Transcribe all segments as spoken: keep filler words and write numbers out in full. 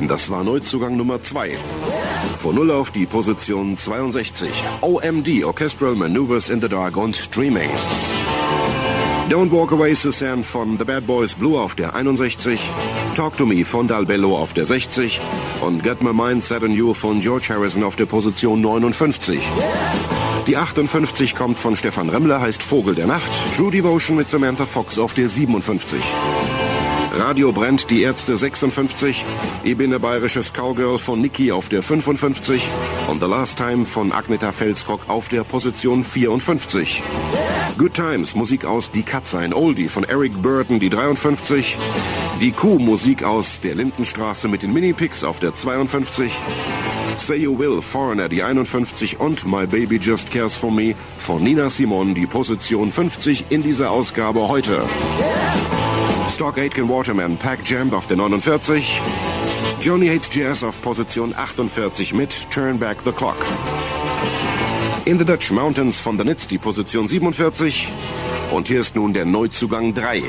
das war Neuzugang Nummer zwei. Von null auf die Position zweiundsechzig. O M D, Orchestral Maneuvers in the Dark und Dreaming. Don't Walk Away Suzanne von The Bad Boys Blue auf der einundsechzig. Talk to Me von Dalbello auf der sechzig. Und Get My Mind Set on You von George Harrison auf der Position neunundfünfzig. Die achtundfünfzig kommt von Stefan Remmler, heißt Vogel der Nacht. True Devotion mit Samantha Fox auf der siebenundfünfzig. Radio brennt, die Ärzte sechsundfünfzig. Ich bin ein bayerisches Cowgirl von Niki auf der fünfundfünfzig. Und The Last Time von Agneta Felsrock auf der Position vierundfünfzig. Good Times, Musik aus Die Katze, ein Oldie von Eric Burden, die dreiundfünfzig. Die Kuh, Musik aus der Lindenstraße mit den Mini-Picks auf der zweiundfünfzig. Say You Will, Foreigner, die einundfünfzig. Und My Baby Just Cares For Me von Nina Simone, die Position fünfzig in dieser Ausgabe heute. Stock Aitken Waterman, Pack Jam auf der neunundvierzig. Joni Hates Jazz auf Position achtundvierzig mit Turn Back the Clock. In the Dutch Mountains von The Nits, die Position siebenundvierzig. Und hier ist nun der Neuzugang drei.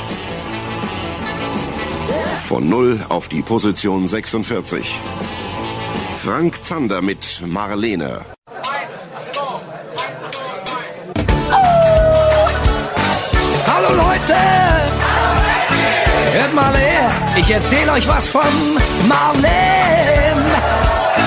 Von null auf die Position sechsundvierzig. Frank Zander mit Marlene. Hallo Leute! Hört mal her, ich erzähl euch was von Marlene.